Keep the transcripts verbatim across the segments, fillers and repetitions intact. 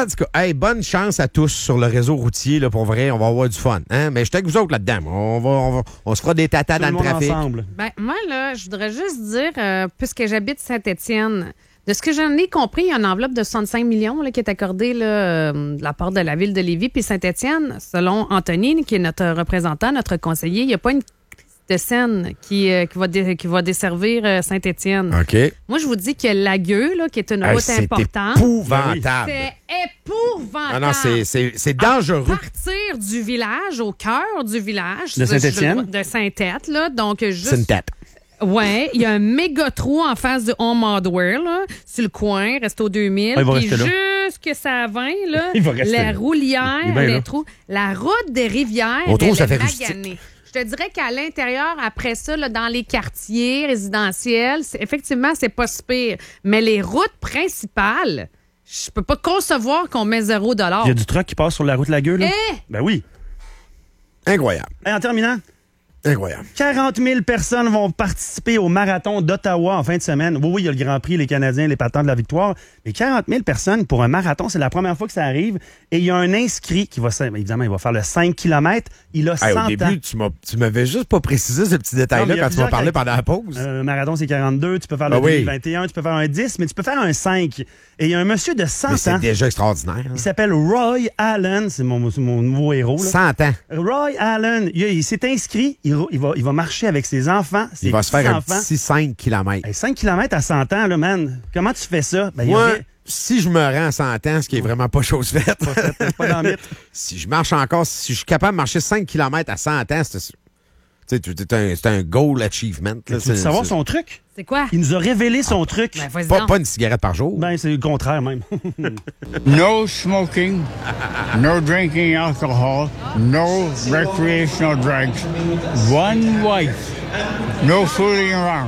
En tout cas, hey, bonne chance à tous sur le réseau routier. Là, pour vrai, on va avoir du fun. Hein? Mais je suis avec vous autres là-dedans. On, va, on, va, on se fera des tatas dans le, le trafic. Ensemble. Ben, moi, là, je voudrais juste dire, euh, puisque j'habite Saint-Étienne, de ce que j'en ai compris, il y a une enveloppe de soixante-cinq millions là, qui est accordée là, euh, de la part de la ville de Lévis. Puis Saint-Étienne, selon Anthony, qui est notre représentant, notre conseiller, il n'y a pas une de Seine qui, euh, qui, va dé- qui va desservir euh, Saint-Étienne. OK. Moi, je vous dis que Lagueux, là, qui est une route hey, importante, c'est épouvantable. c'est épouvantable. Ah non, c'est, c'est, c'est dangereux. À partir du village, au cœur du village. De Saint-Étienne? De Saint-Tête, là. Donc, juste... C'est une tête. Ouais, il y a un méga trou en face du Home Hardware, là, sur le coin, Resto deux mille. Ah, il va puis rester là. jusque ça vingt, là, Il va rester la là. roulière, Il est bien les là. trous, la route des rivières, On trouve elle ça est fait rustique. maganée. Je te dirais qu'à l'intérieur, après ça, là, dans les quartiers résidentiels, c'est, effectivement, c'est pas si pire. Mais les routes principales, je peux pas concevoir qu'on met zéro dollar. Il y a du truck qui passe sur la route Lagueux, là? Eh! Ben oui. Incroyable. Hey, en terminant, Incroyable. quarante mille personnes vont participer au marathon d'Ottawa en fin de semaine. Oui, oui, il y a le Grand Prix, les Canadiens, les patents de la victoire. Mais quarante mille personnes pour un marathon, c'est la première fois que ça arrive. Et il y a un inscrit qui va, évidemment, il va faire le cinq kilomètres. Il a Hey, cent au début, ans. tu, m'as, tu m'avais juste pas précisé ce petit Non, mais détail-là il y a quand tu m'as plusieurs parlé qui- pendant la pause. Euh, Un marathon, c'est quarante-deux. Tu peux faire Ben le oui. vingt et un, tu peux faire un dix, mais tu peux faire un cinq. Et il y a un monsieur de cent Mais c'est ans. déjà extraordinaire. hein. Il s'appelle Roy Allen. C'est mon, c'est mon nouveau héros. Là. cent ans. Roy Allen, il, il s'est inscrit. Il, il, va, il va marcher avec ses enfants, ses Il va se faire un petits-enfants. petit cinq kilomètres. Hey, cinq kilomètres à cent ans, là, man. Comment tu fais ça? Ben, il y Moi, aurait- si je me rends à cent ans, ce qui est vraiment pas chose faite, pas dans le mythe. si je marche encore, si je suis capable de marcher cinq kilomètres à cent ans, c'est, tu sais, c'est un, c'est un goal achievement. Là, Tu veux c'est, savoir c'est son truc? C'est quoi? Il nous a révélé son truc. Ben, vas-y pas, donc. pas une cigarette par jour. Ben, c'est le contraire, même. No smoking, no drinking alcohol, no recreational drugs, one wife, no fooling around.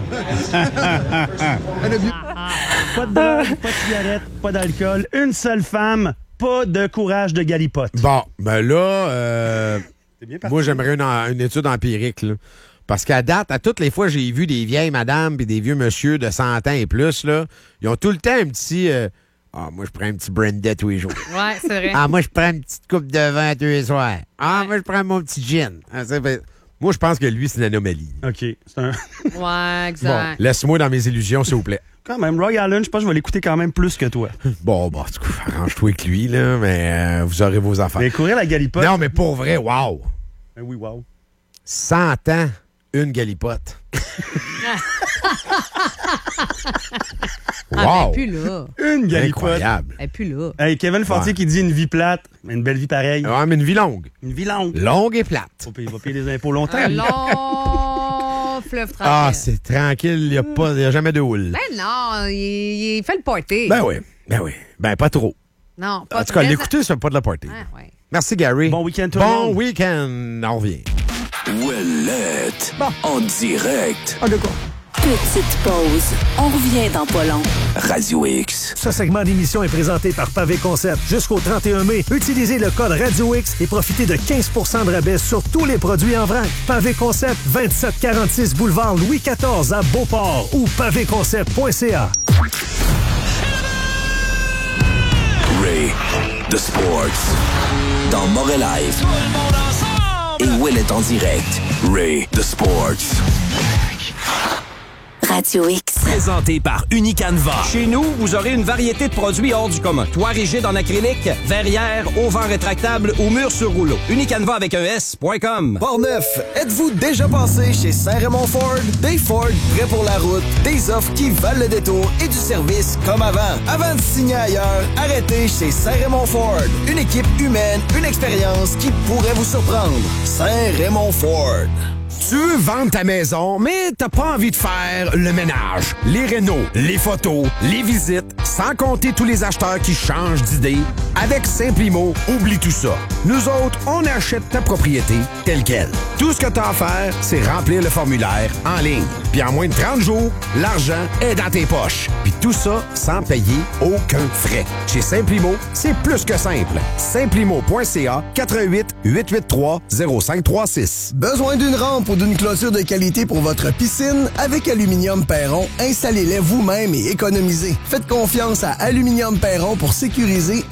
Pas de drogue, pas de cigarette, pas d'alcool. Une seule femme, pas de courage de galipote. Bon, ben là, euh, C'est bien parti. moi, j'aimerais une, une étude empirique. Là. Parce qu'à date, à toutes les fois, j'ai vu des vieilles madames et des vieux monsieur de cent ans et plus, là, ils ont tout le temps un petit... euh, ah, moi, je prends un petit brandy tous les jours. Ouais, c'est vrai. Ah, moi, je prends une petite coupe de vin tous les soirs. Ah, Ouais. moi, je prends mon petit gin. Ah, ça fait- Moi, je pense que lui, c'est une anomalie. OK. C'est un... Ouais, exact. Laisse-moi dans mes illusions, s'il vous plaît. Quand même, Roy Allen, je pense que je vais l'écouter quand même plus que toi. Bon, bon, du coup, arrange-toi avec lui, là, mais euh, vous aurez vos affaires. Mais courir la galipote... Non, mais pour vrai, wow! Ben oui, wow. cent ans, une galipote. Ah, ben, Wow! plus là. Une galipote. Incroyable. Elle est plus là. Hey, Kevin Fortier Ouais. qui dit une vie plate, mais une belle vie pareille. Ah, mais une vie longue. Une vie longue. Longue et plate. Faut payer- Il va payer des impôts longtemps. Un long fleuve tranquille. Ah, c'est tranquille, il n'y a, pas- y a jamais de houle. Ben non, il, il fait le party. Ben oui, ben oui. Ben pas trop. Non, pas En tout cas, très- l'écouter, c'est pas de la party. Ah, ouais. Merci, Gary. Bon week-end, tout le Bon monde. week-end. On revient. Ouellette. En direct. Petite pause. On revient dans pas long. Radio X. Ce segment d'émission est présenté par Pavé Concept. Jusqu'au trente et un mai, utilisez le code Radio X et profitez de quinze pour cent de rabais sur tous les produits en vrac. Pavé Concept, vingt-sept quarante-six boulevard Louis quatorze à Beauport ou pavé concept point c a. Ray. The Sports. Dans Morel Live. Et Ouellette en direct. Ray. The Sports. Radio X. Présenté par Unicanva. Chez nous, vous aurez une variété de produits hors du commun. Toit rigide en acrylique, verrière, auvent rétractable ou mur sur rouleau. Unicanva avec un S point com. Portneuf, êtes-vous déjà passé chez Saint-Raymond Ford? Des Ford prêts pour la route, des offres qui valent le détour et du service comme avant. Avant de signer ailleurs, arrêtez chez Saint-Raymond Ford. Une équipe humaine, une expérience qui pourrait vous surprendre. Saint-Raymond Ford. Tu veux vendre ta maison, mais t'as pas envie de faire le ménage, les rénaux, les photos, les visites, sans compter tous les acheteurs qui changent d'idée. Avec Simplimo, oublie tout ça. Nous autres, on achète ta propriété telle quelle. Tout ce que t'as à faire, c'est remplir le formulaire en ligne. Puis en moins de trente jours, l'argent est dans tes poches. Puis tout ça sans payer aucun frais. Chez Simplimo, c'est plus que simple. Simplimo point c a quatre un huit, huit huit trois, zéro cinq trois six. Besoin d'une rampe ou d'une clôture de qualité pour votre piscine? Avec Aluminium Perron, installez-les vous-même et économisez. Faites confiance à Aluminium Perron pour sécuriser, embellir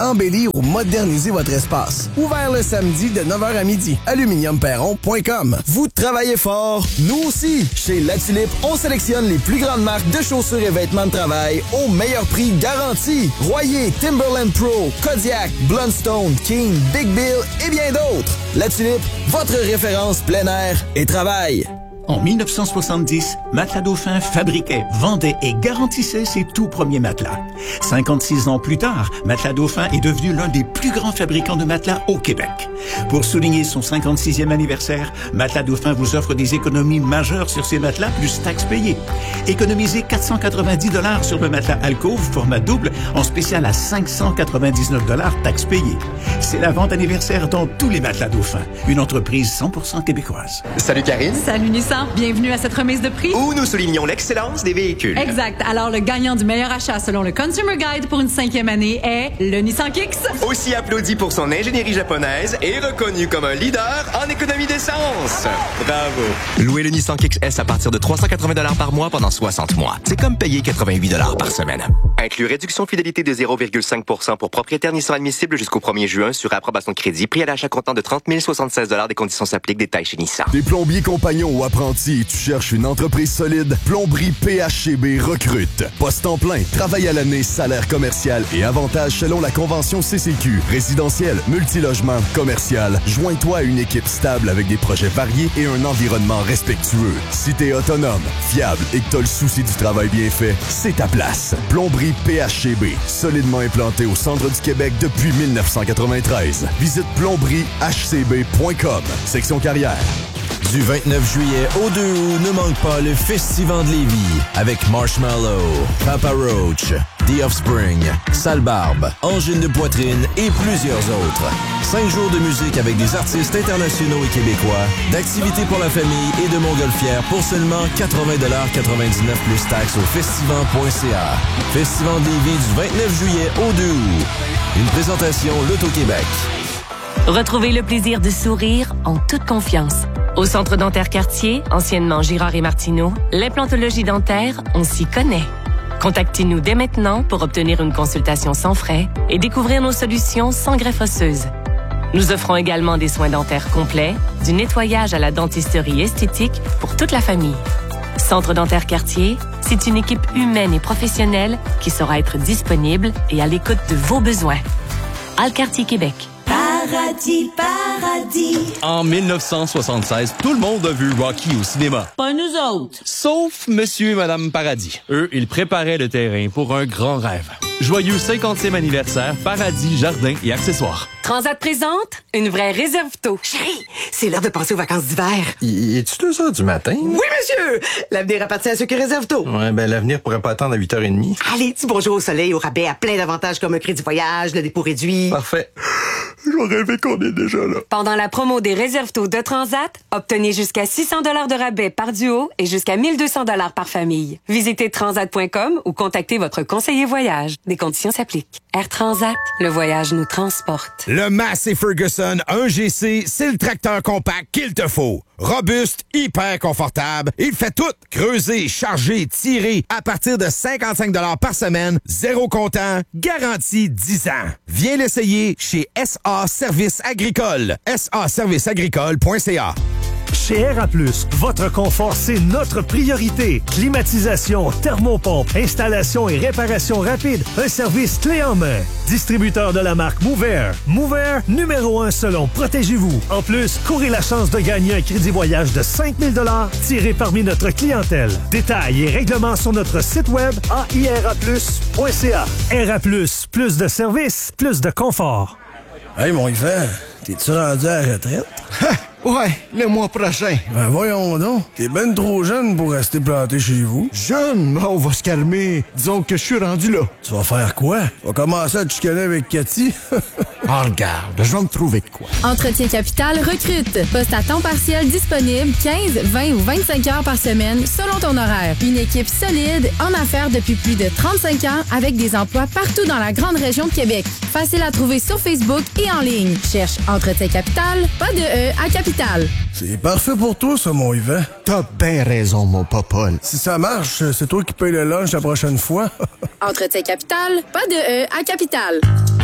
embellir ou moderniser votre espace. Ouvert le samedi de neuf heures à midi. aluminium perron point com. Vous travaillez fort, nous aussi. Chez La Tulipe, on sélectionne les plus grandes marques de chaussures et vêtements de travail au meilleur prix garanti. Royer, Timberland Pro, Kodiak, Blundstone, King, Big Bill et bien d'autres. La Tulipe, votre référence plein air et travail. En mille neuf cent soixante-dix, Matelas Dauphin fabriquait, vendait et garantissait ses tout premiers matelas. cinquante-six ans plus tard, Matelas Dauphin est devenu l'un des plus grands fabricants de matelas au Québec. Pour souligner son cinquante-sixième anniversaire, Matelas Dauphin vous offre des économies majeures sur ses matelas plus taxes payées. Économisez quatre cent quatre-vingt-dix dollars sur le matelas Alcove format double en spécial à cinq cent quatre-vingt-dix-neuf dollars taxes payées. C'est la vente anniversaire dans tous les Matelas Dauphin, une entreprise cent pour cent québécoise. Salut Karine. Salut Nissan. Bienvenue à cette remise de prix. Où nous soulignons l'excellence des véhicules. Exact. Alors, le gagnant du meilleur achat selon le Consumer Guide pour une cinquième année est le Nissan Kicks. Aussi applaudi pour son ingénierie japonaise et reconnu comme un leader en économie d'essence. Bravo. Louez le Nissan Kicks S à partir de trois cent quatre-vingts dollars par mois pendant soixante mois. C'est comme payer quatre-vingt-huit dollars par semaine. Inclut réduction fidélité de zéro virgule cinq pour cent pour propriétaires Nissan admissibles jusqu'au premier juin sur approbation de crédit. Prix à l'achat comptant de trente mille soixante-seize dollars. Des conditions s'appliquent. Détails chez Nissan. Des plombiers compagnons ou apprentis et tu cherches une entreprise solide? Plomberie P H C B recrute. Poste en plein, travail à l'année, salaire commercial et avantages selon la convention C C Q. Résidentiel, multilogement, commercial. Joins-toi à une équipe stable avec des projets variés et un environnement respectueux. Si t'es autonome, fiable et que t'as le souci du travail bien fait, c'est ta place. Plomberie P H C B, solidement implantée au centre du Québec depuis mille neuf cent quatre-vingt-treize. Visite plomberie h c b point com. Section carrière. Du vingt-neuf juillet au deux août, ne manque pas le Festival de Lévis avec Marshmallow, Papa Roach, The Offspring, Sale Barbe, Angine de poitrine et plusieurs autres. Cinq jours de musique avec des artistes internationaux et québécois, d'activités pour la famille et de montgolfières pour seulement quatre-vingts dollars quatre-vingt-dix-neuf plus taxes au festival point c a. Festival de Lévis du vingt-neuf juillet au deux août. Une présentation L'Auto-Québec. Retrouvez le plaisir de sourire en toute confiance. Au Centre dentaire Cartier, anciennement Girard et Martineau, l'implantologie dentaire, on s'y connaît. Contactez-nous dès maintenant pour obtenir une consultation sans frais et découvrir nos solutions sans greffe osseuse. Nous offrons également des soins dentaires complets, du nettoyage à la dentisterie esthétique pour toute la famille. Centre dentaire Cartier, c'est une équipe humaine et professionnelle qui saura être disponible et à l'écoute de vos besoins. Alcartier Québec. Paradis, paradis. En mille neuf cent soixante-seize, tout le monde a vu Rocky au cinéma. Pas nous autres. Sauf Monsieur et Madame Paradis. Eux, ils préparaient le terrain pour un grand rêve. Joyeux cinquantième anniversaire, Paradis, Jardins et accessoires. Transat présente, une vraie réserve-tôt. Chérie, c'est l'heure de passer aux vacances d'hiver. Y est-tu deux heures du matin? Oui, monsieur! L'avenir appartient à ceux qui réservent tôt. Ouais, ben l'avenir pourrait pas attendre à huit heures trente. Allez, dis bonjour au soleil, au rabais, à plein d'avantages comme un crédit voyage, le dépôt réduit. Parfait. J'aurais rêvé qu'on est déjà là. Pendant la promo des réserve-tôt de Transat, obtenez jusqu'à six cents dollars de rabais par duo et jusqu'à mille deux cents dollars par famille. Visitez transat point com ou contactez votre conseiller voyage. Des conditions s'appliquent. Air Transat, le voyage nous transporte. Le Massey Ferguson un G C, c'est le tracteur compact qu'il te faut. Robuste, hyper confortable, il fait tout. Creuser, charger, tirer, à partir de cinquante-cinq dollars par semaine, zéro comptant, garantie dix ans. Viens l'essayer chez S A Services Agricoles. S A services agricoles point c a. Chez R A plus, votre confort, c'est notre priorité. Climatisation, thermopompe, installation et réparation rapide, un service clé en main. Distributeur de la marque Mover. Mover, numéro un selon Protégez-vous. En plus, courez la chance de gagner un crédit voyage de cinq mille dollars tiré parmi notre clientèle. Détails et règlements sur notre site web a i r a plus point c a. R A plus, plus de services, plus de confort. Hey, mon Yvan, t'es-tu rendu à la retraite? Ouais, le mois prochain. Ben voyons donc, t'es ben trop jeune pour rester planté chez vous. Jeune? On va se calmer. Disons que je suis rendu là. Tu vas faire quoi? Tu vas commencer à te chicaner avec Cathy? Ah, regarde, je vais me trouver de quoi. Entretien Capital recrute. Poste à temps partiel disponible quinze, vingt ou vingt-cinq heures par semaine selon ton horaire. Une équipe solide en affaires depuis plus de trente-cinq ans avec des emplois partout dans la grande région de Québec. Facile à trouver sur Facebook et en ligne. Cherche Entretien Capital, pas de E à Capital. C'est parfait pour toi, ça, mon Yvan. T'as bien raison, mon popole. Si ça marche, c'est toi qui paye le lunch la prochaine fois. Entretien Capital, pas de E à Capital.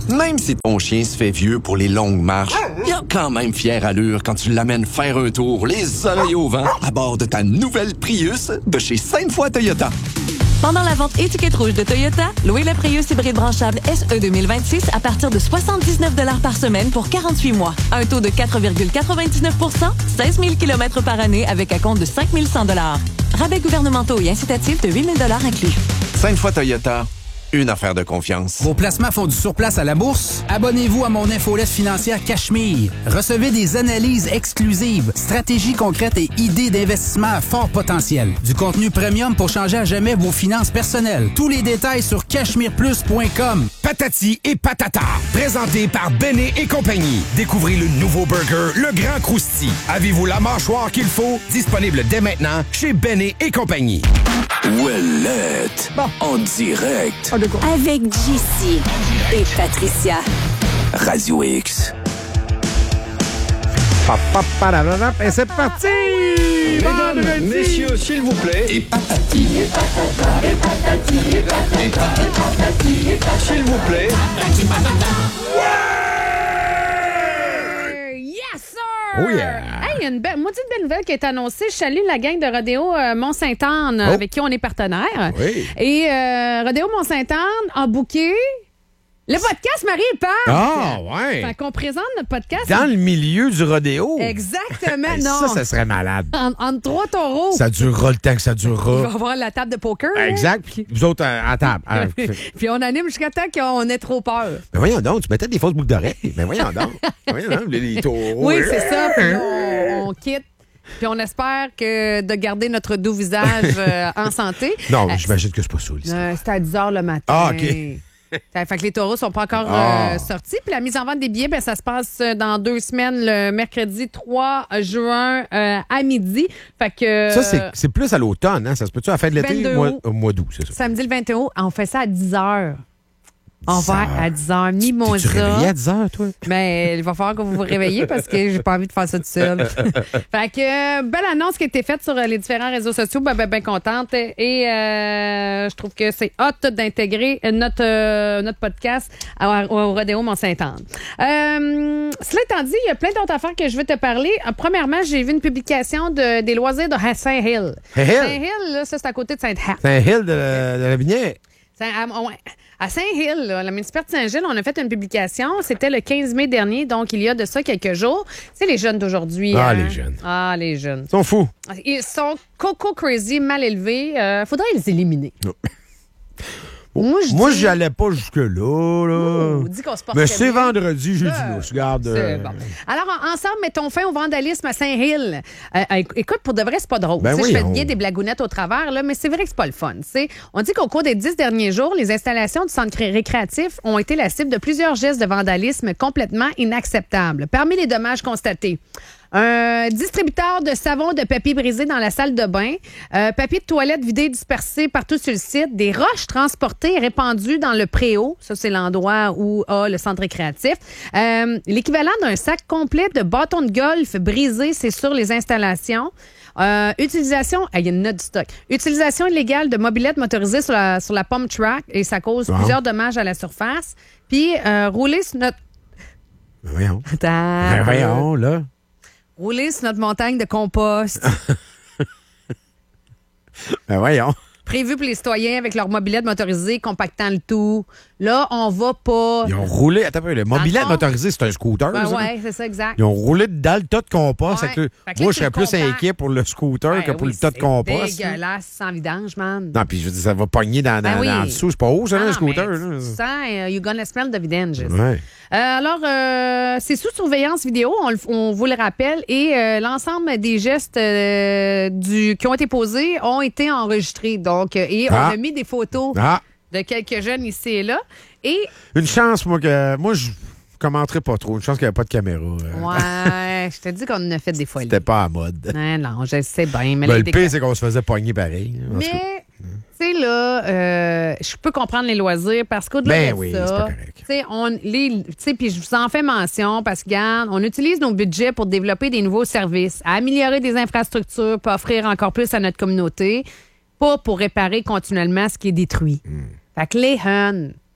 Même si ton chien se fait vieux pour les longues marches, il a quand même fière allure quand tu l'amènes faire un tour, les oreilles au vent, à bord de ta nouvelle Prius de chez Sainte-Foy Toyota. Pendant la vente étiquette rouge de Toyota, louez le Prius hybride branchable S E deux mille vingt-six à partir de soixante-dix-neuf dollars par semaine pour quarante-huit mois. Un taux de quatre virgule quatre-vingt-dix-neuf pour cent, seize mille kilomètres par année avec acompte de cinq mille cent dollars. Rabais gouvernementaux et incitatifs de huit mille dollars inclus. Sainte-Foy Toyota, une affaire de confiance. Vos placements font du surplace à la bourse? Abonnez-vous à mon infolette financière Cachemire. Recevez des analyses exclusives, stratégies concrètes et idées d'investissement à fort potentiel. Du contenu premium pour changer à jamais vos finances personnelles. Tous les détails sur cachemire plus point com. Patati et patata, présenté par Bennet et compagnie. Découvrez le nouveau burger, le Grand Crousti. Avez-vous la mâchoire qu'il faut? Disponible dès maintenant chez Bennet et compagnie. Ouellette, bon. En direct. Avec J C et Patricia. Radio X. Et c'est parti! Mesdames, messieurs, s'il vous plaît. Et patati. Et patata. Et patati. Et patata. Et patati. Et patata. S'il vous plaît. Yes, sir! Oh yeah! Hey, il y a une belle, maudite belle nouvelle qui est annoncée. Je salue la gang de Rodéo euh, Mont-Sainte-Anne, Oh. avec qui on est partenaire. Oui. Et euh, Rodéo Mont-Sainte-Anne a booké le podcast Marie et Pat. Ah, ouais. Fait qu'on présente notre podcast. Dans le milieu du rodéo. Exactement, Hey, non. Ça, ça serait malade. En, entre trois taureaux. Ça durera le temps que ça Il va y durera. avoir la table de poker. là. Exact. Puis vous autres, à, à table. Ah, fait- Puis on anime jusqu'à temps qu'on ait trop peur. Mais voyons donc, tu mettais des fausses boucles d'oreilles. Mais voyons donc. Voyons donc, les, les taureaux. Oui, c'est ça. Puis on, on quitte. Puis on espère que de garder notre doux visage euh, en santé. Non, Euh, j'imagine que c'est pas ça, l'histoire. euh, c'est à dix heures le matin. Ah, OK. Ça fait que les taureaux sont pas encore Ah. euh, sortis. Puis la mise en vente des billets, ben, ça se passe dans deux semaines, le mercredi trois juin euh, à midi. Fait que. Ça, c'est, c'est plus à l'automne, hein? Ça se peut-tu à la fin de l'été? vingt-deux Mois, août. au mois d'août, c'est ça. Samedi le vingt et un août, on fait ça à dix heures. On va à dix heures. Tu Mimosa. réveillais à dix heures, toi? Mais il va falloir que vous vous réveillez parce que j'ai pas envie de faire ça tout seul. Fait que, euh, belle annonce qui a été faite sur euh, les différents réseaux sociaux. Ben, ben, ben contente. Et euh, je trouve que c'est hot d'intégrer notre, euh, notre podcast à- au Rodéo Mont-Sainte-Anne. Euh, cela étant dit, il y a plein d'autres affaires que je veux te parler. Euh, premièrement, j'ai vu une publication de, des loisirs de Saint-Hill. Saint-Hill? Saint-Hill, là, ça, c'est à côté de Sainte-Hat. C'est un hill de, la- de la Vignette. Saint- à, ouais. À Saint-Hill, là, la municipalité de Saint-Gilles, on a fait une publication. C'était le quinze mai dernier, donc il y a de ça quelques jours. C'est les jeunes d'aujourd'hui. Ah, hein? les jeunes. Ah, les jeunes. Ils sont fous. Ils sont coco crazy, mal élevés. Euh, faudrait les éliminer. Moi, je Moi, dis- j'y allais pas jusque-là. Là. Ouh, dis qu'on se porte Mais très c'est bien. vendredi, j'ai Ah, du lousse. Regarde. C'est euh, bon. Alors, en- ensemble, mettons fin au vandalisme à Saint-Hill. Euh, euh, écoute, pour de vrai, c'est pas drôle. Ben Tu sais, je fais voyons. bien des blagounettes au travers, là, mais c'est vrai que c'est pas le fun. Tu sais. On dit qu'au cours des dix derniers jours, les installations du centre cré- récréatif ont été la cible de plusieurs gestes de vandalisme complètement inacceptables. Parmi les dommages constatés, un distributeur de savon de papier brisé dans la salle de bain, euh, papier de toilette vidé dispersé partout sur le site, des roches transportées et répandues dans le préau, ça c'est l'endroit où a le centre récréatif, euh, l'équivalent d'un sac complet de bâtons de golf brisés, c'est sur les installations. Euh, utilisation, ah, il y a une note du stock. Utilisation illégale de mobylettes motorisées sur la, sur la pump track et ça cause Bon. plusieurs dommages à la surface. Puis euh, rouler sur notre... Ben voyons. Attends. Ben voyons, là. Rouler sur notre montagne de compost. Ben voyons. Prévu pour les citoyens avec leur mobilette motorisée, compactant le tout. Là, on va pas. Ils ont roulé. Attends un peu, le mobilette Dans le fond- motorisé, c'est un scooter. Ben ça? ouais, c'est ça, exact. Ils ont roulé dans le tas de compost. Ouais. Fait que, Fait que là, moi, tu je serais le plus compactes. inquiet pour le scooter Ben que pour oui, le tas de c'est compost. là. dégueulasse sans vidange, man. Non, puis je veux dire, ça va pogner dans, dans, Ben oui. dans en dessous. C'est pas haut, ça, Ah un non, scooter. mais là. tu sens, euh, you're gonna smell the vidange. Ouais. Euh, alors, euh, c'est sous surveillance vidéo, on, le- on vous le rappelle, et euh, l'ensemble des gestes euh, du, qui ont été posés ont été enregistrés. Donc, euh, et Ah. on a mis des photos Ah. de quelques jeunes ici et là. Et, Une chance, moi, que. Moi, je commenterais pas trop. Une chance qu'il n'y avait pas de caméra. euh. ouais, je te dis qu'on en a fait des folies. C'était pas à mode. Ouais, non, je sais bien. Mais Ben, les le déco- pire, c'est qu'on se faisait pogner pareil. En tout cas. Mais, tu sais, là, euh, je peux comprendre les loisirs parce qu'au-delà Ben de oui, ça, c'est pas tu sais, on, les, tu sais, puis je vous en fais mention parce que, regarde, on utilise nos budgets pour développer des nouveaux services, à améliorer des infrastructures, pour offrir encore plus à notre communauté, pas pour réparer continuellement ce qui est détruit. Hmm. Fait que les Hun,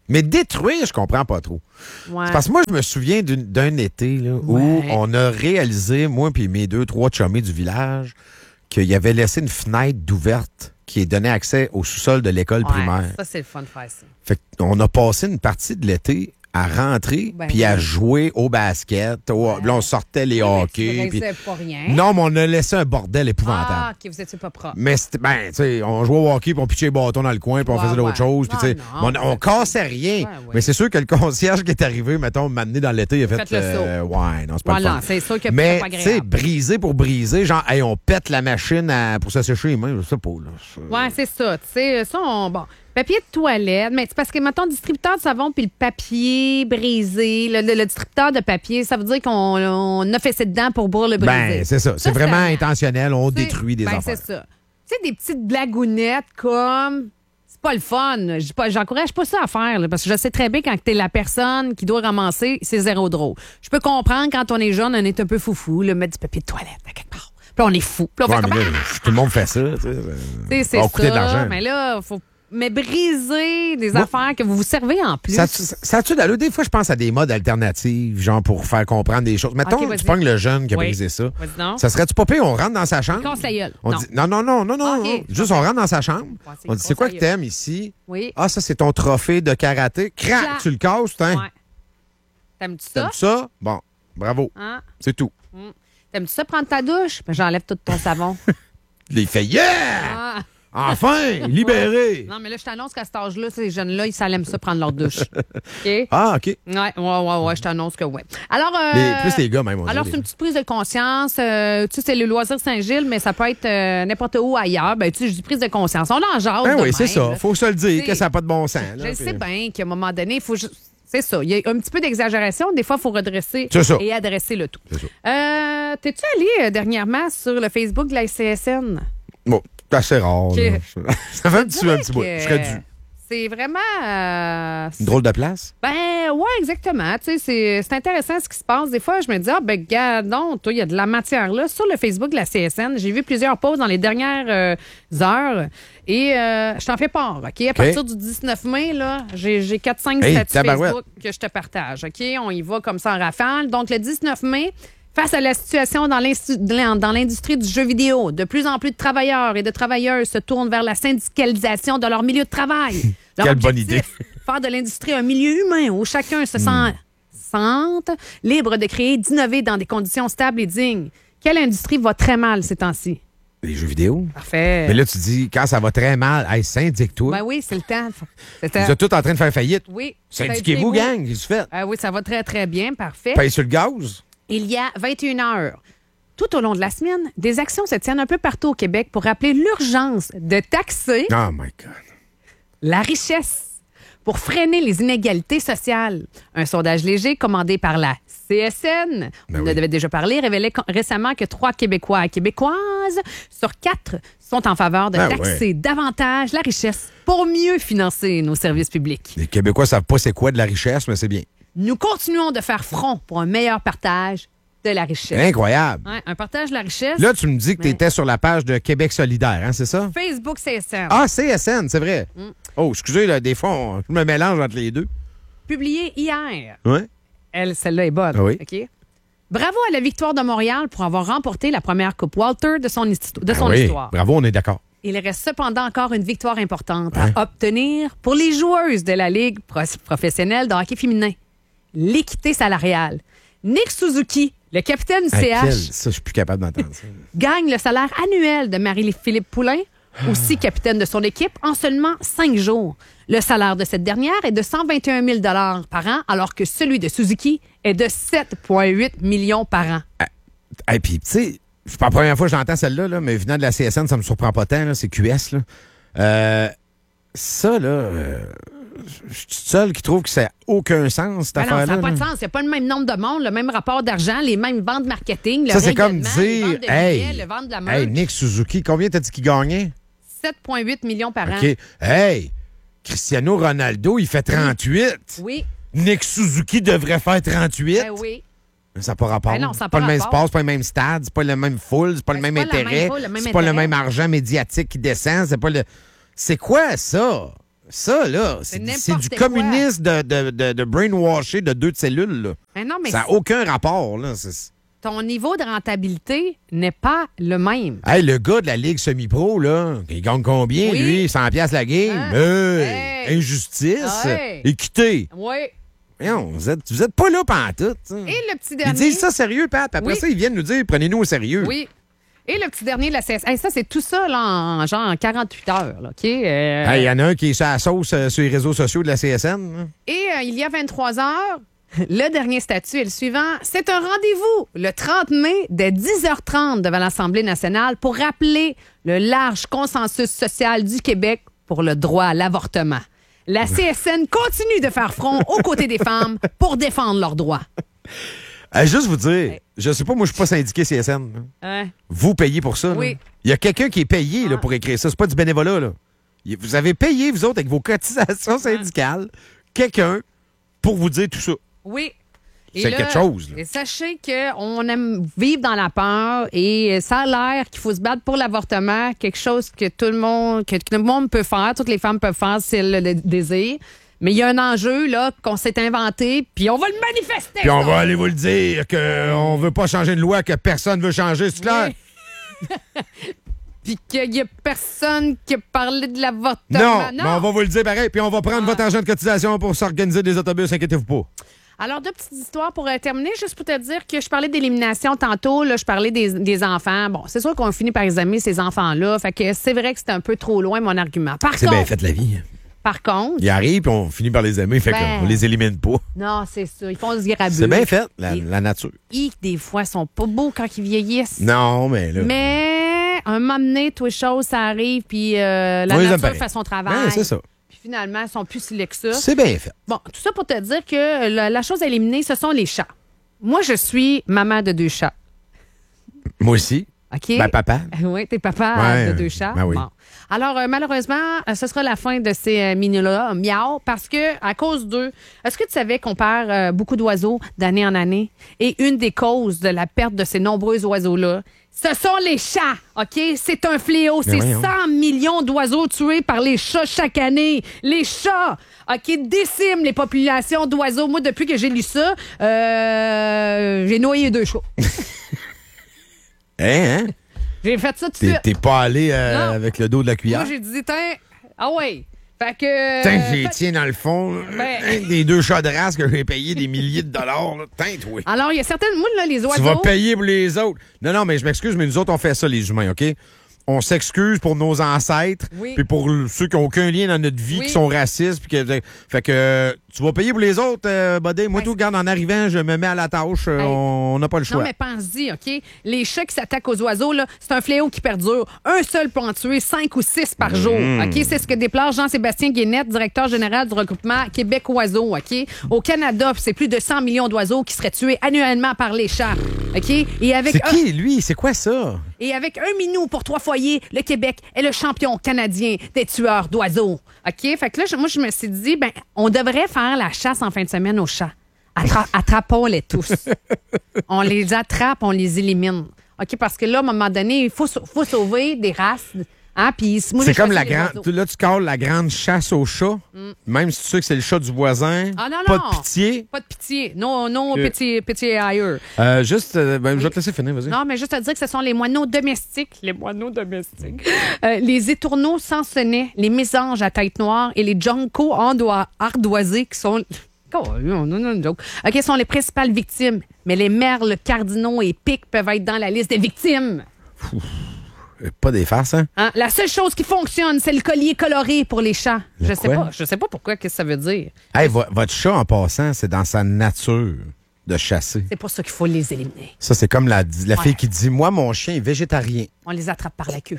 Mais détruire, je comprends pas trop. Ouais. C'est parce que moi, je me souviens d'une- d'un été là, où Ouais. on a réalisé, moi et mes deux, trois chummés du village, qu'il y avait laissé une fenêtre d'ouverte qui donnait accès au sous-sol de l'école Ouais, primaire. ça, c'est le fun de faire ça. Fait qu'on a passé une partie de l'été à rentrer Ben puis oui. à jouer au basket. Au- Là, on sortait les Tu hockey. puis- réalisais pas rien. Non, mais on a laissé un bordel épouvantable. Ah, OK, vous étiez pas propre. Mais c'était, ben, tu sais, on jouait au hockey, puis on pitchait les bâtons dans le coin, puis on Ouais, faisait d'autres ouais. choses. Puis, tu sais, Non, on, on cassait rien. Mais c'est sûr que le concierge qui est arrivé, mettons, m'amener dans l'été, il a fait. Faites le euh, ouais, non, c'est pas Voilà, le fun. c'est sûr que Mais, c'est pas tu agréable. sais, briser pour briser, genre, hey, on pète la machine à- pour se sécher les mains, je sais pas, là. C'est- Ouais, c'est ça. Tu sais, ça, on. Bon. Papier de toilette, mais c'est parce que, mettons, distributeur de savon puis le papier brisé, le, le- le distributeur de papier, ça veut dire qu'on on a fait ça dedans pour boire le brisé. Ben, c'est ça. C'est vraiment intentionnel. On Tu sais, détruit des ben, affaires. c'est ça. Tu sais, des petites blagounettes comme. C'est pas le fun. Je dis pas- J'encourage pas ça à faire, là, parce que je sais très bien quand t'es la personne qui doit ramasser, c'est zéro drôle. Je peux comprendre quand on est jeune, on est un peu foufou, là, mettre du papier de toilette à quelque part. Puis là, on est fou. Puis là, on Ouais, fait mais comme, là, tout le monde fait ça. Tu sais, Tu sais, euh, c'est ça va coûter de ça, l'argent. mais là, faut. Mais briser des Moi- affaires que vous vous servez en plus. Ça, ça, ça a-tu d'allure? Des fois, je pense à des modes alternatifs, genre pour faire comprendre des choses. Mettons, Ok, vas-y. tu pognes le jeune qui a Oui. brisé ça. Vas-y donc. Ça serait-tu pas pire? On rentre dans sa chambre. Casse la gueule. On Non. dit, non, non, non, non, non. Ok. non. Juste, on rentre dans sa chambre. c'est On dit, c'est quoi que casse la gueule. t'aimes ici? Oui. Ah, ça, c'est ton trophée de karaté. Crac, Clac. tu le casses, t'in. Ouais. T'aimes-tu ça? T'aimes ça? Bon, bravo. Hein? C'est tout. Mm. T'aimes-tu ça prendre ta douche? Ben, j'enlève tout ton savon. Il fait yeah! Ah. Enfin, libéré! Non, mais là, je t'annonce qu'à cet âge-là, ces jeunes-là, ils s'aiment ça prendre leur douche. OK? Ah, OK. Ouais, ouais, ouais, ouais, je t'annonce que oui. Alors, euh, Les- plus les gars, même, on Alors, dirait, c'est les une petite prise de conscience. Euh, tu sais, c'est le loisir Saint-Gilles, mais ça peut être euh, n'importe où ailleurs. Ben, tu sais, je dis prise de conscience. On en jase. Ben de oui, c'est même, ça. là. Faut se le dire C'est- que ça n'a pas de bon sens. Je là, le puis- sais bien qu'à un moment donné, il faut. ju- C'est ça. Il y a un petit peu d'exagération. Des fois, il faut redresser C'est ça. et adresser le tout. C'est ça. Euh, T'es-tu allé euh, dernièrement sur le Facebook de la S C S N? Bon, c'est assez rare. Ok. là. Ça fait un petit, un petit bout. Que Je serais dû. C'est vraiment. euh, Une drôle de place? Ben, ouais, exactement. Tu sais, c'est c'est intéressant ce qui se passe. Des fois, je me dis, ah, ben, gadon, toi, il y a de la matière là. Sur le Facebook de la C S N, j'ai vu plusieurs posts dans les dernières euh, heures et euh, je t'en fais part, OK? À partir du dix-neuf mai, là, j'ai j'ai quatre cinq Hey, statuts tabarouette. Facebook que je te partage, OK? On y va comme ça en rafale. Donc, le dix-neuf mai, face à la situation dans l'instu- dans l'industrie du jeu vidéo, de plus en plus de travailleurs et de travailleuses se tournent vers la syndicalisation de leur milieu de travail. Leur Quelle bonne objectif, idée. faire de l'industrie un milieu humain où chacun se Hmm. sent sente, libre de créer, d'innover dans des conditions stables et dignes. Quelle industrie va très mal ces temps-ci? Les jeux vidéo? Parfait. Mais là, tu dis, quand ça va très mal, hey, syndique-toi. Ben oui, c'est le temps. C'est Vous êtes tous en train de faire faillite. Oui. Syndiquez-vous, gang. Qu'est-ce que tu fais? Ah oui, ça va très, très bien. Parfait. Paye sur le gaz? Il y a vingt et une heures. Tout au long de la semaine, des actions se tiennent un peu partout au Québec pour rappeler l'urgence de taxer Oh my God. la richesse pour freiner les inégalités sociales. Un sondage léger commandé par la C S N, Ben on en oui. avait déjà parlé, révélait con- récemment que trois Québécois et Québécoises sur quatre sont en faveur de Ben taxer ouais. davantage la richesse pour mieux financer nos services publics. Les Québécois savent pas c'est quoi de la richesse, mais c'est bien. Nous continuons de faire front pour un meilleur partage de la richesse. Incroyable. Ouais, un partage de la richesse. Là, tu me dis que tu Mais- étais sur la page de Québec solidaire, hein, c'est ça? Facebook C S N. Ah, C S N, c'est vrai. Mm. Oh, excusez, là, des fois, on- je me mélange entre les deux. Publié hier. Ouais. Elle, celle-là est bonne. Ah oui. OK? Bravo à la victoire de Montréal pour avoir remporté la première Coupe Walter de son, histo- de Ah son oui, histoire. bravo, on est d'accord. Il reste cependant encore une victoire importante Ouais. à obtenir pour les joueuses de la Ligue pro- professionnelle de hockey féminin. L'équité salariale. Nick Suzuki, le capitaine du Ah, C H, quel- Ça, je suis plus capable d'entendre ça. gagne le salaire annuel de Marie-Philippe Poulain, aussi capitaine de son équipe, en seulement cinq jours. Le salaire de cette dernière est de cent vingt et un mille dollars par an, alors que celui de Suzuki est de sept virgule huit millions par an. Et puis, tu sais, c'est pas la première fois que j'entends celle-là, là, mais venant de la C S N, ça me surprend pas tant, là, c'est Q S. Là. Euh, ça, là, euh, je suis seul qui trouve que ça n'a aucun sens, cette Ben non, ça affaire-là. n'a pas de là. sens. Il n'y a pas le même nombre de monde, le même rapport d'argent, les mêmes ventes marketing, le Ça, c'est comme rayonnement, les dire, ventes de hey, billets, le vente de la merch. hey, Nick Suzuki, combien t'as dit qu'il gagnait? sept virgule huit millions par an. OK. Hey, Cristiano Ronaldo, il fait trente-huit. Oui. Nick Suzuki devrait faire trente-huit. Ben oui. Ça n'a pas rapport. Ben non, ça c'est n'a pas pas le même rapport. sport, c'est pas le même stade, c'est pas le même foule, c'est pas le Ben, même c'est pas la intérêt, même foule, le même c'est pas le intérêt. même argent médiatique qui descend, c'est pas le. C'est quoi ça? Ça, là, c'est, C'est c'est du n'importe quoi. communisme de, de, de, de brainwasher de deux de cellules. Là. Mais non, mais ça n'a c'est- aucun rapport. Là. C'est... ton niveau de rentabilité n'est pas le même. Hey, le gars de la Ligue semi-pro, là, il gagne combien, Oui. lui? cent piastres la game? Hein? Hey, Hey. Injustice! Ouais. Équité! Oui. Voyons, vous êtes, vous êtes pas là pantoute. ça. Et le petit Ils dernier. disent ça sérieux, Pat. Puis après Oui. ça, ils viennent nous dire, prenez-nous au sérieux. Oui. Et le petit dernier de la C S. Hey, ça, c'est tout ça là, en genre en quarante-huit heures. Là, OK? Euh, Il y en a un qui est sur la sauce euh, sur les réseaux sociaux de la C S N. hein. Et euh, il y a vingt-trois heures, le dernier statut est le suivant. C'est un rendez-vous le trente mai dès dix heures trente devant l'Assemblée nationale pour rappeler le large consensus social du Québec pour le droit à l'avortement. La C S N continue de faire front aux côtés des femmes pour défendre leurs droits. Hey, juste vous dire, je sais pas, moi, je suis pas syndiqué C S N. là. Hein? Vous payez pour ça. là. Oui. Il y a quelqu'un qui est payé là, pour écrire ça. C'est pas du bénévolat. Là. Il- Vous avez payé, vous autres, avec vos cotisations syndicales, quelqu'un pour vous dire tout ça. Oui. Et C'est là, quelque chose, là. et sachez qu'on aime vivre dans la peur et ça a l'air qu'il faut se battre pour l'avortement, quelque chose que tout le monde, que tout le monde peut faire, toutes les femmes peuvent faire si elles le dé- désirent. Mais il y a un enjeu là qu'on s'est inventé, puis on va le manifester. Puis on ça. va aller vous le dire qu'on veut pas changer une loi que personne veut changer, c'est clair? Puis qu'il y a personne qui a parlé de l'avortement. Non, mais on va vous le dire pareil. Puis on va prendre Ah. votre argent de cotisation pour s'organiser des autobus, inquiétez-vous pas. Alors, deux petites histoires pour euh, terminer, juste pour te dire que je parlais d'élimination tantôt, là, je parlais des, des enfants. Bon, c'est sûr qu'on finit par examiner ces enfants-là, fait que c'est vrai que c'est un peu trop loin, mon argument. Par C'est contre, bien fait la vie. par contre, Ils arrivent, puis on finit par les aimer, fait Ben. qu'on les élimine pas. non, c'est ça, ils font se grabeux. C'est bien fait, la, la nature. Ils, des fois, sont pas beaux quand ils vieillissent. Non, mais là... Mais, un moment donné, toutes les choses, ça arrive, puis euh, la On les aime nature pareil. fait son travail. Ben, c'est ça. Puis finalement, ils sont plus si laids que ça. C'est bien fait. Bon, tout ça pour te dire que la, la chose à éliminer, ce sont les chats. Moi, je suis maman de deux chats. Moi aussi. OK? Ben, papa. Oui, t'es papa Ouais, de deux chats. ben oui. Bon. Alors, euh, malheureusement, euh, ce sera la fin de ces euh, mini-là, miaou, parce que à cause d'eux, est-ce que tu savais qu'on perd euh, beaucoup d'oiseaux d'année en année? Et une des causes de la perte de ces nombreux oiseaux-là, ce sont les chats, OK? C'est un fléau. Mais C'est voyons. cent millions d'oiseaux tués par les chats chaque année. Les chats, OK, déciment les populations d'oiseaux. Moi, depuis que j'ai lu ça, euh, j'ai noyé deux chats. Hein, hein? J'ai fait ça tout de T'es, suite. t'es pas allé euh, Non. avec le dos de la cuillère? Moi, j'ai dit, tiens, ah ouais. Fait que. Tiens, j'ai fait- tiens dans le fond. là. Ben- Hein, des deux chats de race que j'ai payé des milliers de dollars. Là. Tiens, toi. Alors, il y a certaines. Moi, là, les oiseaux. Tu vas payer pour les autres. Non, non, mais je m'excuse, mais nous autres, on fait ça, les humains, OK? On s'excuse pour nos ancêtres, Oui. puis pour l- ceux qui n'ont aucun lien dans notre vie, Oui. qui sont racistes. Puis que, fait que euh, tu vas payer pour les autres, euh, Buddy. Moi, tout, regarde, en arrivant, je me mets à la tâche. euh, Hey. On n'a pas le choix. Non, mais pense-y, OK? Les chats qui s'attaquent aux oiseaux, là, c'est un fléau qui perdure. Un seul peut en tuer cinq ou six par jour. Mm. OK? C'est ce que déplore Jean-Sébastien Guénette, directeur général du regroupement Québec Oiseaux. OK? Au Canada, c'est plus de cent millions d'oiseaux qui seraient tués annuellement par les chats. OK? Et avec C'est un- qui, lui? C'est quoi ça? Et avec un minou pour trois foyers, le Québec est le champion canadien des tueurs d'oiseaux. OK? Fait que là, je- moi, je me suis dit, ben, on devrait faire la chasse en fin de semaine aux chats. Attra- Attrapons-les tous. On les attrape, on les élimine. OK? Parce que là, à un moment donné, il faut, sau- faut sauver des races. Hein? Puis, moi, C'est j'ai comme choisi la les grande. oiseaux. tu- Là, tu calls la grande chasse au chat. Mm. Même si tu sais que c'est le chat du voisin. Ah non, Pas non. de pitié. Pas de pitié. Non, non, Ok. pitié, pitié ailleurs. Euh, juste, euh, ben, je vais te laisser finir, vas-y. Non, mais juste à dire que ce sont les moineaux domestiques. Les moineaux domestiques. Euh, les étourneaux sansonnets, les mésanges à tête noire et les juncos ardoi- ardoisés qui sont... Oh, non, non, non, joke. OK, sont les principales victimes. Mais les merles, cardinaux et pics peuvent être dans la liste des victimes. Euh, Pas des farces, hein? Hein? La seule chose qui fonctionne, c'est le collier coloré pour les chats. Le Je sais quoi? pas. Je sais pas pourquoi, qu'est-ce que ça veut dire. Hey, vo- votre chat, en passant, c'est dans sa nature de chasser. C'est pour ça qu'il faut les éliminer. Ça, c'est comme la, la Ouais. fille qui dit, moi, mon chien est végétarien. On les attrape par la queue.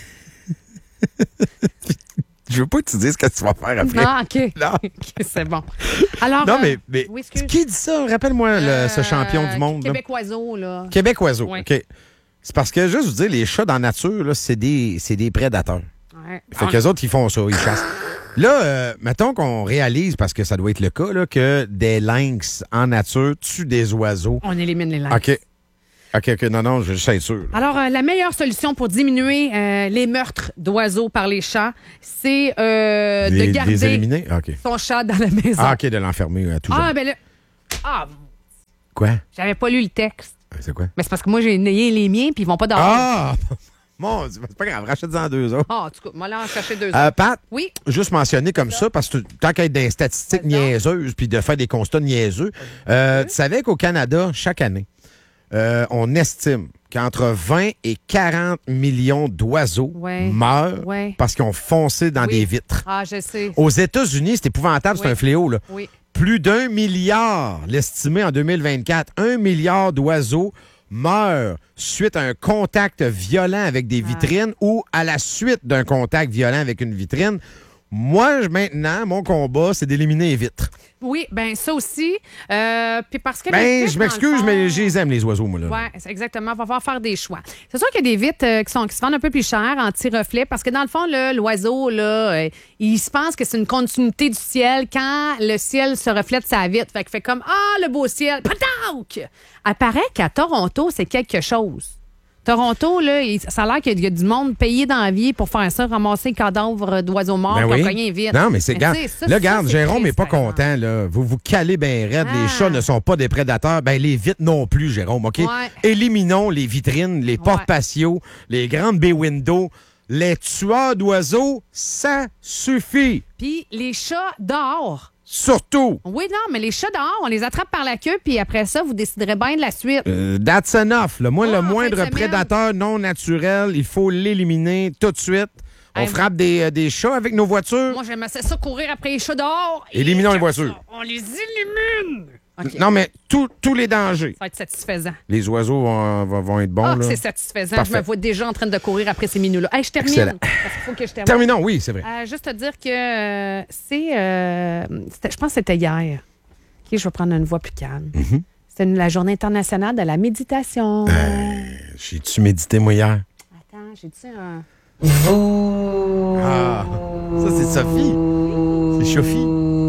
Je veux pas que tu dises ce que tu vas faire après. Ah, OK. Non. OK, c'est bon. Alors, Non, euh, mais, mais oui, excuse. qui dit ça? Rappelle-moi le- ce champion du monde. là. Québec Oiseau, là. Québec Oiseau. Ouais. OK. C'est parce que, juste vous dire, les chats dans la nature, là, c'est des, c'est des prédateurs. Ouais. Fait qu'eux autres, ils font ça, ils chassent. Là, euh, mettons qu'on réalise, parce que ça doit être le cas, là, que des lynx en nature tuent des oiseaux. On élimine les lynx. OK. OK, OK, non, non, je veux juste être sûr. Alors, euh, la meilleure solution pour diminuer euh, les meurtres d'oiseaux par les chats, c'est euh, de Les- garder les éliminer? OK. son chat dans la maison. Ah, OK, de l'enfermer à tout Ah, jamais. ben là... Ah, Quoi? j'avais pas lu le texte. C'est quoi? Mais c'est parce que moi, j'ai nayé les miens, puis ils vont pas dormir. Ah! Mon Dieu, c'est pas grave, rachète-en deux autres. Ah, en tout cas, moi, là, en chercher deux Euh, autres. Pat, Oui. juste mentionner comme ça, parce que tant qu'à être dans les statistiques niaiseuses puis de faire des constats niaiseux, euh, tu savais qu'au Canada, chaque année, euh, on estime qu'entre vingt et quarante millions d'oiseaux Ouais. meurent Ouais. parce qu'ils ont foncé dans Oui. des vitres. Ah, je sais. Aux États-Unis, c'est épouvantable, c'est Oui. un fléau. Là. Oui. Plus d'un milliard, l'estimé en deux mille vingt-quatre, un milliard d'oiseaux meurent suite à un contact violent avec des vitrines ou à la suite d'un contact violent avec une vitrine. Moi, je- maintenant, mon combat, c'est d'éliminer les vitres. Oui, ben ça aussi. Euh, puis parce que les Ben, vitres, je dans m'excuse, le fond- mais je les aime, les oiseaux, moi, là. Oui, exactement. On va falloir faire des choix. C'est sûr qu'il y a des vitres euh, qui, sont, qui se vendent un peu plus cher, anti-reflet, parce que dans le fond, là, l'oiseau, là, euh, il se pense que c'est une continuité du ciel quand le ciel se reflète sa vitre. Fait qu'il fait comme Ah, le beau ciel! Patauk! Apparaît qu'à Toronto, c'est quelque chose. Toronto, là, il- ça a l'air qu'il y a du monde payé dans la vie pour faire ça, ramasser les cadavres d'oiseaux morts Ben qui oui. ont cogné vite. Non, mais c'est... Garde, tu sais, ça, là, ça, garde, c'est Jérôme n'est triste, pas par exemple. content, là. Vous vous calez bien raide. Ah. Les chats ne sont pas des prédateurs. Ben, les vitres non plus, Jérôme, OK? Ouais. Éliminons les vitrines, les portes patios, les grandes bay windows. Les tueurs d'oiseaux, ça suffit. Puis les chats dehors. Surtout. Oui, non, mais les chats dehors, on les attrape par la queue, puis après ça, vous déciderez bien de la suite. Euh, that's enough. Là. Moi, Oh, le en moindre fin de semaine. prédateur non naturel, il faut l'éliminer tout de suite. On Hey, frappe des, euh, des chats avec nos voitures. Moi, j'aimais ça courir après les chats dehors. et Éliminons les comme voitures. ça, On les élimine. OK. Non, mais tous tous les dangers. Ça va être satisfaisant. Les oiseaux vont, vont- vont être bons. Ah, là. c'est satisfaisant. Parfait. Je me vois déjà en train de courir après ces minous-là. Hey, je termine. Excellent. Parce qu'il faut que je termine. Terminons, oui, c'est vrai. Euh, juste te dire que euh, c'est. euh, c'était- je pense que c'était hier. OK, je vais prendre une voix plus calme. Mhm. C'était une- la journée internationale de la méditation. J'ai-tu médité, moi, hier? Attends, j'ai dit un. Ah, ça, c'est Sophie. C'est Sophie.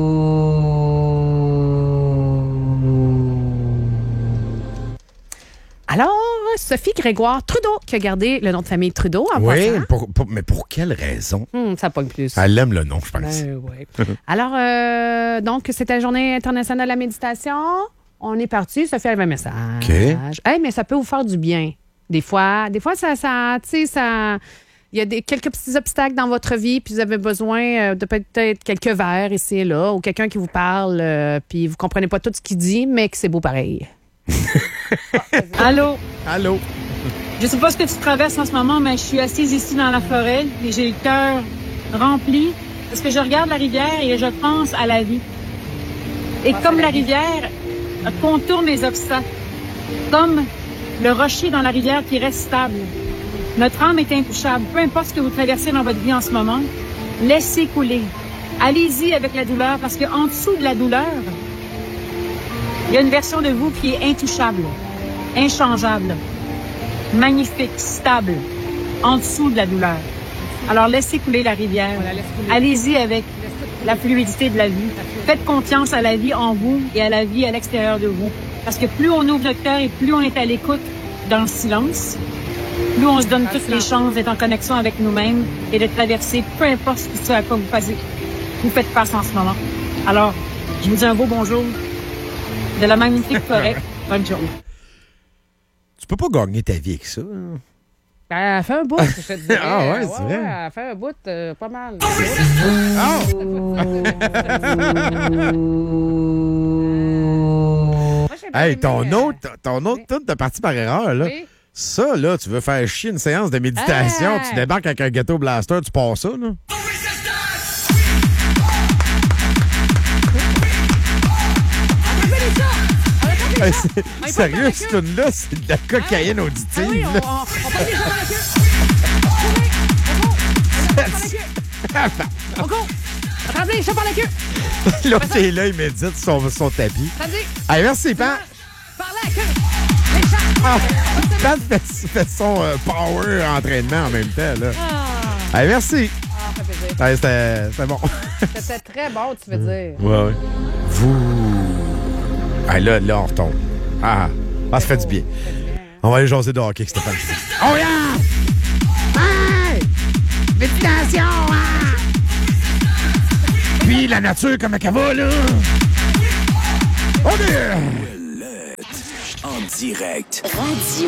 Alors, Sophie Grégoire Trudeau, qui a gardé le nom de famille Trudeau en Oui, passant. pour- pour- mais pour quelle raison? Hum, ça pogne plus. Elle aime le nom, je pense. Ben, ouais. Alors, euh, donc, c'était la journée internationale de la méditation. On est parti. Sophie avait un message. OK. Hey, mais ça peut vous faire du bien. Des fois, des fois ça, ça tu sais, ça... Il y a des, quelques petits obstacles dans votre vie, puis vous avez besoin euh, de peut-être quelques verres ici et là, ou quelqu'un qui vous parle, euh, puis vous comprenez pas tout ce qu'il dit, mais que c'est beau pareil. Allô? Allô? Je sais pas ce que tu traverses en ce moment, mais je suis assise ici dans la forêt et j'ai le cœur rempli parce que je regarde la rivière et je pense à la vie. Et comme la rivière contourne les obstacles, comme le rocher dans la rivière qui reste stable, notre âme est intouchable. Peu importe ce que vous traversez dans votre vie en ce moment, laissez couler. Allez-y avec la douleur parce qu'en dessous de la douleur, il y a une version de vous qui est intouchable, inchangeable, magnifique, stable, en dessous de la douleur. Alors, laissez couler la rivière. Allez-y avec la fluidité de la vie. Faites confiance à la vie en vous et à la vie à l'extérieur de vous. Parce que plus on ouvre notre cœur et plus on est à l'écoute dans le silence, plus on se donne toutes les chances d'être en connexion avec nous-mêmes et de traverser peu importe ce à quoi vous, passez, vous faites face en ce moment. Alors, je vous dis un beau bonjour de la magnifique forêt. Bonne journée. Tu peux pas gagner ta vie avec ça. hein? Ben, elle fait un bout, je te dirais. Ah ouais, c'est vrai. Elle fait un bout euh, pas mal. Hey, ton autre, ton autre tune t'as parti par erreur, là. Oui. Ça, là, tu veux faire chier une séance de méditation, Ah! tu débarques avec un ghetto blaster, tu passes ça, là. Hey, c'est- sérieux, cette tune-là, c'est de la cocaïne auditive. Ah oui, on, là. on, on prend les gens par la queue. On court! Attendez, je par la queue! L'autre est là, il médite sur son, son tapis. Attendez! Hey, merci, Pat. Par la queue! Les chats! Ah, Pat fait, fait son euh, power entraînement en même temps, là. Ah, Hey, merci. ah, ça fait plaisir. Hey, c'était c'était bon. C'était très bon, tu veux dire. Ouais, ouais. Vous. Ah, là, là, on retombe. Ah, ah, ça fait du bien. On va aller jaser de hockey avec Stéphane. Oh yeah! Hey! Méditation, hein? Puis la nature, comment elle va, là? On est... En direct. Radio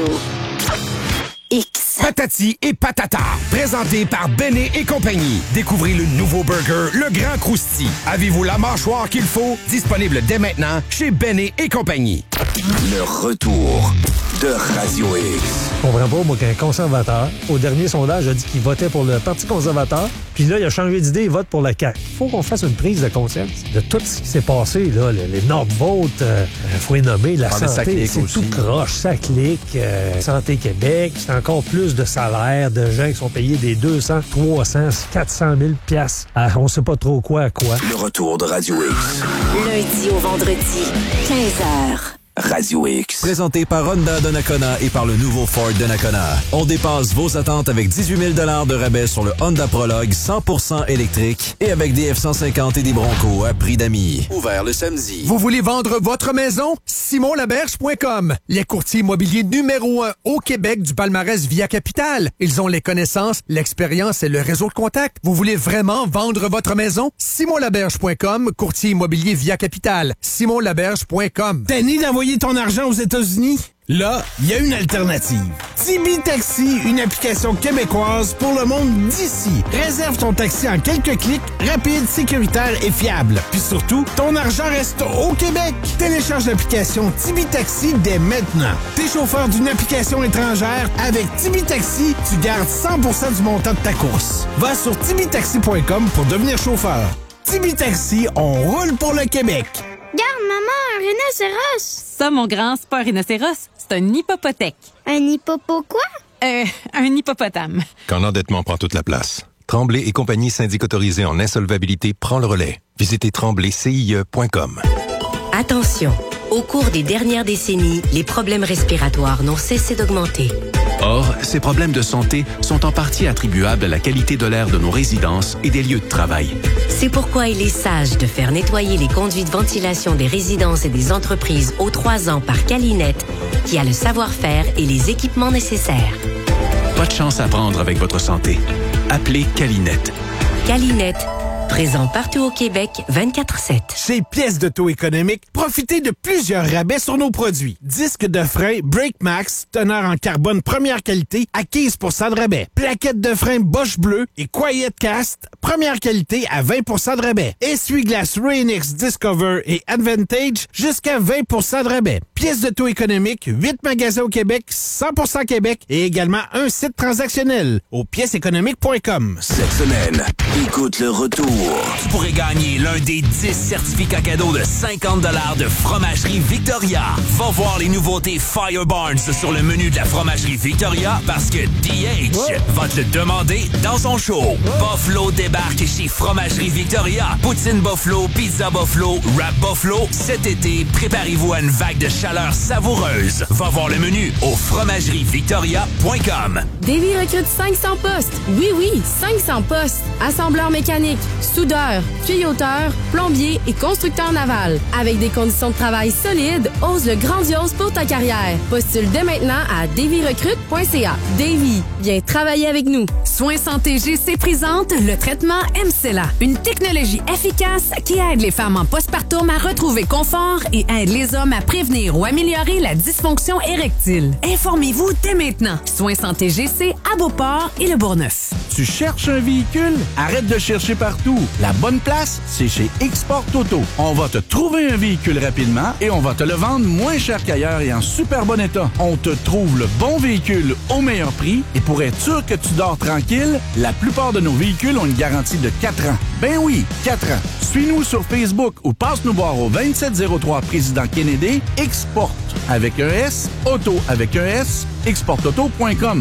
X. Patati et patata, présenté par Béné et compagnie. Découvrez le nouveau burger, le Grand Crousti. Avez-vous la mâchoire qu'il faut? Disponible dès maintenant chez Béné et compagnie. Le retour de Radio X. Je comprends pas, moi, qu'un conservateur, au dernier sondage, a dit qu'il votait pour le Parti conservateur, puis là, il a changé d'idée, il vote pour la C A Q. Il faut qu'on fasse une prise de conscience de tout ce qui s'est passé, là, les, les Nord-Votes, il euh, faut les nommer, la ah, santé, c'est tout croche, ça clique, euh, Santé Québec, c'est encore plus de salaires de gens qui sont payés des deux cents, trois cents, quatre cent mille piastres. Ah, on sait pas trop quoi à quoi. Le retour de Radio X. Lundi au vendredi, quinze heures. Radio X. Présenté par Honda de Nakona et par le nouveau Ford de Nakona. On dépasse vos attentes avec dix-huit mille dollars de rabais sur le Honda Prologue cent pour cent électrique et avec des F cent cinquante et des Bronco à prix d'amis. Ouvert le samedi. Vous voulez vendre votre maison? simon laberge point com. Les courtiers immobiliers numéro un au Québec du palmarès Via Capital. Ils ont les connaissances, l'expérience et le réseau de contacts. Vous voulez vraiment vendre votre maison? simon laberge point com, courtier immobilier Via Capital. simon laberge point com. Tanné d'envoyer ton argent aux États-Unis? Là, il y a une alternative. Tibi Taxi, une application québécoise pour le monde d'ici. Réserve ton taxi en quelques clics, rapide, sécuritaire et fiable. Puis surtout, ton argent reste au Québec. Télécharge l'application Tibi Taxi dès maintenant. T'es chauffeur d'une application étrangère, avec Tibi Taxi, tu gardes cent pour cent du montant de ta course. Va sur tibi taxi point com pour devenir chauffeur. Tibi Taxi, on roule pour le Québec. Garde, maman, un rhinocéros! Ça, mon grand, c'est pas un rhinocéros, c'est un hippopothèque. Un hippopo quoi? Euh, un hippopotame. Quand l'endettement prend toute la place, Tremblay et compagnie syndic autorisée en insolvabilité prend le relais. Visitez tremblay C I E point com. Attention, au cours des dernières décennies, les problèmes respiratoires n'ont cessé d'augmenter. Or, ces problèmes de santé sont en partie attribuables à la qualité de l'air de nos résidences et des lieux de travail. C'est pourquoi il est sage de faire nettoyer les conduits de ventilation des résidences et des entreprises aux trois ans par Calinet, qui a le savoir-faire et les équipements nécessaires. Pas de chance à prendre avec votre santé. Appelez Calinet. Calinet, présent partout au Québec, vingt-quatre sept. Chez Pièces d'auto économique, profitez de plusieurs rabais sur nos produits. Disque de frein Brake Max, teneur en carbone première qualité, à quinze pour cent de rabais. Plaquettes de frein Bosch Bleu et Quiet Cast, première qualité, à vingt pour cent de rabais. Essuie-glace Rain-X Discover et Advantage, jusqu'à vingt pour cent de rabais. Pièces d'auto économique, huit magasins au Québec, cent pour cent Québec et également un site transactionnel au pièces économiques point com. Cette semaine, écoute le retour. Tu pourrais gagner l'un des dix certificats cadeaux de cinquante dollars de Fromagerie Victoria. Va voir les nouveautés Fire Barns sur le menu de la Fromagerie Victoria parce que D H oh. va te le demander dans son show. Oh. Buffalo débarque chez Fromagerie Victoria. Poutine Buffalo, Pizza Buffalo, Wrap Buffalo. Cet été, préparez-vous à une vague de chaleur savoureuse. Va voir le menu au fromagerie victoria point com. Davy recrute cinq cents postes. Oui, oui, cinq cents postes. Assembleur mécanique, soudeur, tuyauteur, plombier et constructeur naval. Avec des conditions de travail solides, ose le grandiose pour ta carrière. Postule dès maintenant à davy recrute point c a. Davy, viens travailler avec nous. Soins Santé G C présente le traitement M C L A, une technologie efficace qui aide les femmes en postpartum à retrouver confort et aide les hommes à prévenir ou améliorer la dysfonction érectile. Informez-vous dès maintenant. Soins Santé G C à Beauport et le Bourgneuf. Tu cherches un véhicule? Arrête de chercher partout. La bonne place, c'est chez Export Auto. On va te trouver un véhicule rapidement et on va te le vendre moins cher qu'ailleurs et en super bon état. On te trouve le bon véhicule au meilleur prix et pour être sûr que tu dors tranquille, la plupart de nos véhicules ont une garantie de quatre ans. Ben oui, quatre ans. Suis-nous sur Facebook ou passe nous voir au vingt-sept zéro trois Président Kennedy. Export avec un S, auto avec un S, export auto point com.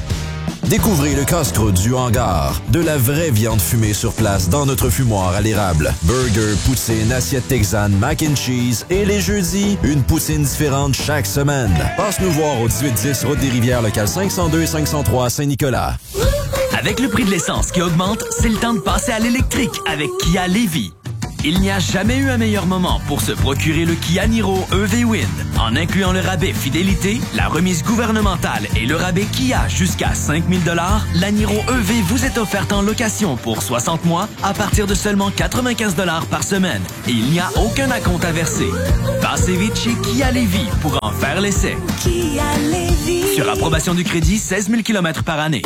Découvrez le casse-croûte du hangar. De la vraie viande fumée sur place dans notre fumoir à l'érable. Burger, poutine, assiette texane, mac and cheese et les jeudis, une poutine différente chaque semaine. Passe nous voir au dix-huit dix Route des Rivières, local cinq cent deux et cinq cent trois à Saint-Nicolas. Avec le prix de l'essence qui augmente, c'est le temps de passer à l'électrique avec Kia Lévis. Il n'y a jamais eu un meilleur moment pour se procurer le Kia Niro E V Wind. En incluant le rabais fidélité, la remise gouvernementale et le rabais Kia jusqu'à cinq mille dollars, la Niro E V vous est offerte en location pour soixante mois à partir de seulement quatre-vingt-quinze dollars par semaine. Et il n'y a aucun acompte à verser. Passez vite chez Kia Lévis pour en faire l'essai. Kia Lévis. Sur approbation du crédit, seize mille kilomètres par année.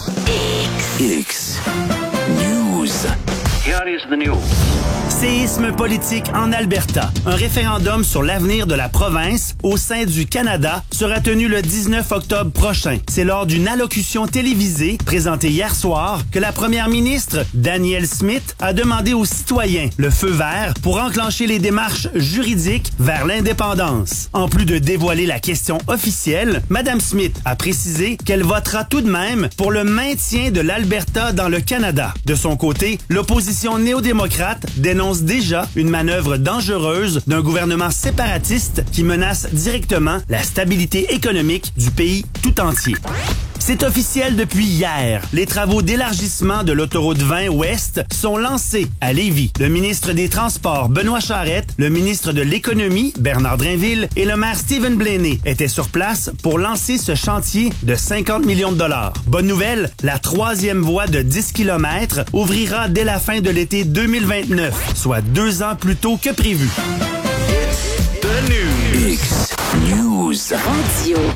X News. Here is the news. Séisme politique en Alberta. Un référendum sur l'avenir de la province au sein du Canada sera tenu le dix-neuf octobre prochain. C'est lors d'une allocution télévisée présentée hier soir que la première ministre, Danielle Smith, a demandé aux citoyens le feu vert pour enclencher les démarches juridiques vers l'indépendance. En plus de dévoiler la question officielle, Mme Smith a précisé qu'elle votera tout de même pour le maintien de l'Alberta dans le Canada. De son côté, l'opposition néo-démocrate dénonce déjà une manœuvre dangereuse d'un gouvernement séparatiste qui menace directement la stabilité économique du pays tout entier. C'est officiel depuis hier. Les travaux d'élargissement de l'autoroute vingt Ouest sont lancés à Lévis. Le ministre des Transports, Benoît Charette, le ministre de l'Économie, Bernard Drinville, et le maire Stephen Blaney étaient sur place pour lancer ce chantier de cinquante millions de dollars. Bonne nouvelle, la troisième voie de dix kilomètres ouvrira dès la fin de l'été deux mille vingt-neuf, soit deux ans plus tôt que prévu. X News. Radio